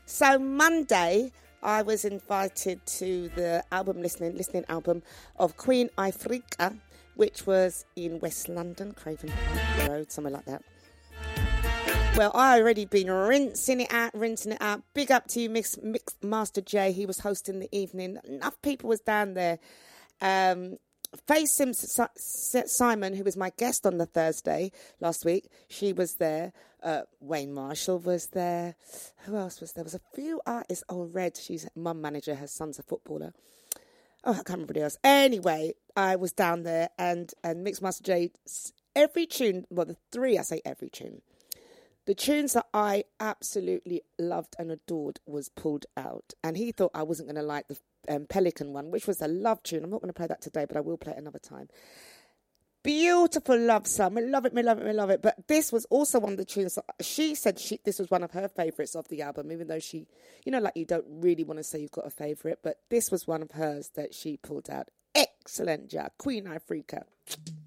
So Monday, I was invited to the listening album of Queen Ifrica, which was in West London, Craven Park Road, somewhere like that. Well, I already been rinsing it out. Big up to you, Mix Master J. He was hosting the evening. Enough people was down there. Faye Simon, who was my guest on the Thursday last week, she was there. Wayne Marshall was there. Who else was there? There was a few artists. Oh, Red, she's mum manager. Her son's a footballer. Oh, I can't remember who else. Anyway, I was down there and Mixmaster J, every tune, well, the three, I say every tune. The tunes that I absolutely loved and adored was pulled out. And he thought I wasn't going to like the Pelican one, which was a love tune. I'm not going to play that today, but I will play it another time. Beautiful love song. I love it. But this was also one of the tunes that she said this was one of her favourites of the album, even though she, like you don't really want to say you've got a favourite, but this was one of hers that she pulled out. Excellent job, Queen Ifrica.